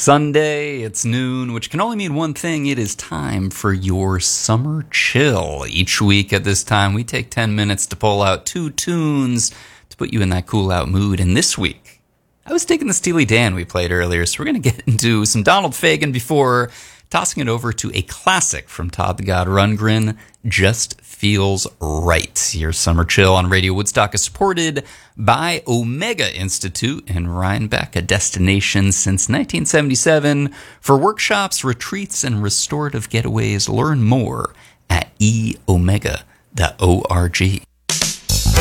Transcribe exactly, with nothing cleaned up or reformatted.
Sunday, it's noon, which can only mean one thing. It is time for your summer chill. Each week at this time, we take ten minutes to pull out two tunes to put you in that cool out mood. And this week, I was taking the Steely Dan we played earlier, so we're going to get into some Donald Fagen before tossing it over to a classic from Todd the God Rundgren, Just Feels Right. Your summer chill on Radio Woodstock is supported by Omega Institute in Rhinebeck, a destination since nineteen seventy-seven for workshops, retreats, and restorative getaways. Learn more at e omega dot org.